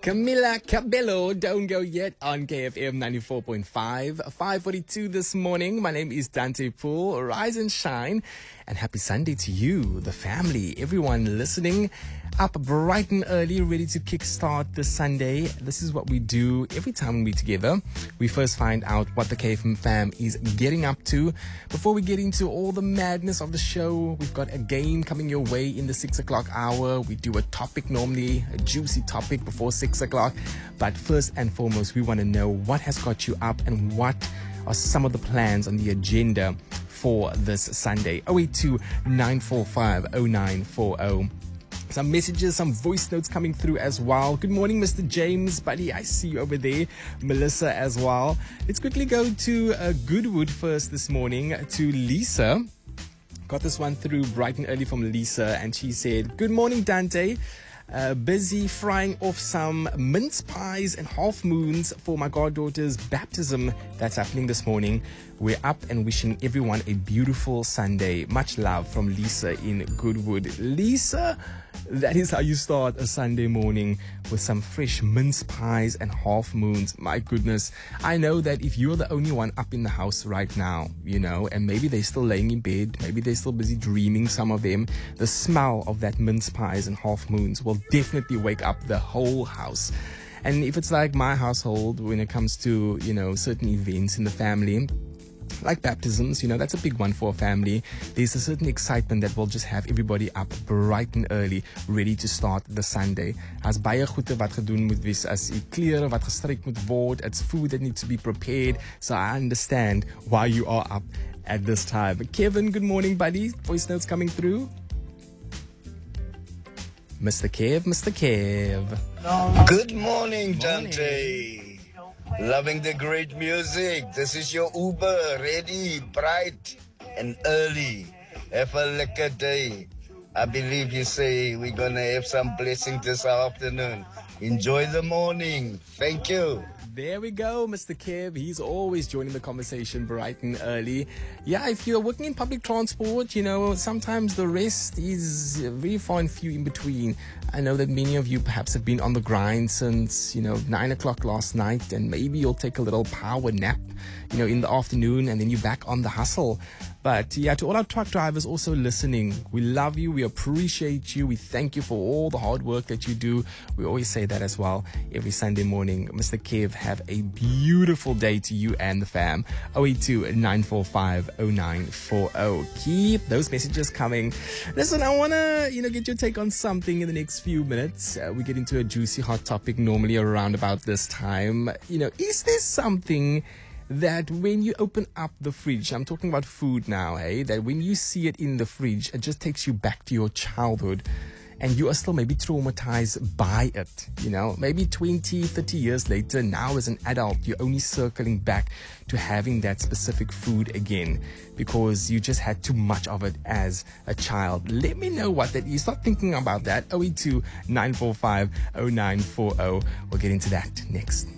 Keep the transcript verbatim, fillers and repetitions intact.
Camila Cabello, don't go yet on K F M ninety-four point five. five forty-two this morning. My name is Dante Poole. Rise and shine. And happy Sunday to you, the family, everyone listening. Up bright and early, ready to kickstart the Sunday. This is what we do every time we're together. We first find out what the K F M fam is getting up to. Before we get into all the madness of the show, we've got a game coming your way in the six o'clock hour. We do a topic normally, a juicy topic before six o'clock. But first and foremost, we want to know what has got you up and what are some of the plans on the agenda for this Sunday. oh eight two, nine four five, oh nine four oh. Some messages, some voice notes coming through as well. Good morning, Mister James, buddy. I see you over there. Melissa as well. Let's quickly go to uh, Goodwood first this morning to Lisa. Got this one through bright and early from Lisa, and she said, good morning, Dante. Uh, busy frying off some mince pies and half moons for my goddaughter's baptism that's happening this morning. We're up and wishing everyone a beautiful Sunday. Much love from Lisa in Goodwood. Lisa, that is how you start a Sunday morning, with some fresh mince pies and half moons. My goodness. I know that if you're the only one up in the house right now, you know, and maybe they're still laying in bed, maybe they're still busy dreaming, some of them, the smell of that mince pies and half moons will definitely wake up the whole house. And if it's like my household, when it comes to, you know, certain events in the family, like baptisms, you know, that's a big one for a family. There's a certain excitement that will just have everybody up bright and early, ready to start the Sunday. As baie goede wat gedoen moet wees, as die klere wat gestryk moet word, it's food that needs to be prepared. So I understand why you are up at this time. Kevin, good morning, buddy. Voice notes coming through. Mister Kev, Mister Kev. Good morning, Dante. Loving the great music. This is your Uber, ready, bright and early. Have a lekker day. I believe you say we're going to have some blessing this afternoon. Enjoy the morning. Thank you. There we go, Mister Kev. He's always joining the conversation bright and early. Yeah, if you're working in public transport, you know, sometimes the rest is very far and few in between. I know that many of you perhaps have been on the grind since, you know, nine o'clock last night, and maybe you'll take a little power nap, you know, in the afternoon, and then you're back on the hustle. But yeah, to all our truck drivers also listening, we love you, we appreciate you, we thank you for all the hard work that you do. We always say that as well every Sunday morning. Mister Kev, have a beautiful day to you and the fam. oh eight two, nine four five, oh nine four oh. Keep those messages coming. Listen, I want to, you know, get your take on something in the next few minutes. Uh, we get into a juicy hot topic normally around about this time. You know, is there something that when you open up the fridge, I'm talking about food now, hey, that when you see it in the fridge, it just takes you back to your childhood, and you are still maybe traumatized by it, you know, maybe twenty, thirty years later, now as an adult, you're only circling back to having that specific food again because you just had too much of it as a child. Let me know what that is. Start thinking about that. oh eight two, nine four five, oh nine four oh. We'll get into that next.